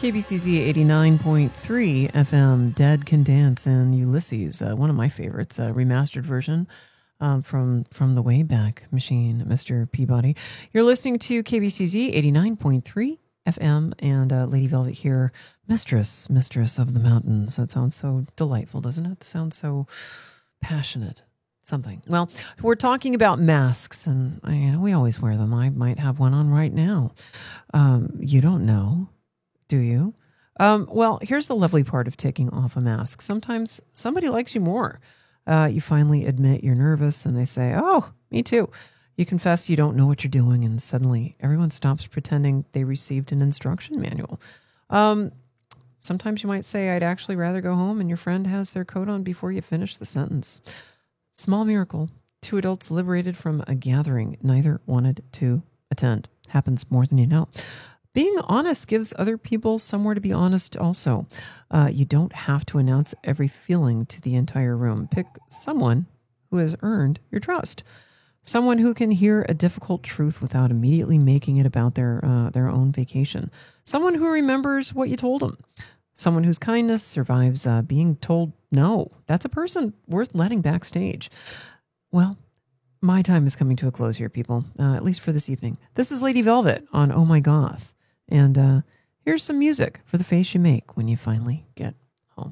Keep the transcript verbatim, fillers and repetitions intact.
K B C Z eighty-nine point three F M, Dead Can Dance, and Ulysses, uh, one of my favorites, a remastered version um, from from the Wayback Machine, Mister Peabody. You're listening to K B C Z eighty-nine point three F M, and uh, Lady Velvet here, Mistress, Mistress of the Mountains. That sounds so delightful, doesn't it? Sounds so passionate. Something. Well, we're talking about masks, and you know, we always wear them. I might have one on right now. Um, you don't know. Do you? Um, well, here's the lovely part of taking off a mask. Sometimes somebody likes you more. Uh, you finally admit you're nervous and they say, oh, me too. You confess you don't know what you're doing, and suddenly everyone stops pretending they received an instruction manual. Um, sometimes you might say, I'd actually rather go home, and your friend has their coat on before you finish the sentence. Small miracle. Two adults liberated from a gathering neither wanted to attend. Happens more than you know. Being honest gives other people somewhere to be honest also. Uh, you don't have to announce every feeling to the entire room. Pick someone who has earned your trust. Someone who can hear a difficult truth without immediately making it about their uh, their own vacation. Someone who remembers what you told them. Someone whose kindness survives uh, being told no. That's a person worth letting backstage. Well, my time is coming to a close here, people, uh, at least for this evening. This is Lady Velvet on Oh My Goth. And uh, here's some music for the face you make when you finally get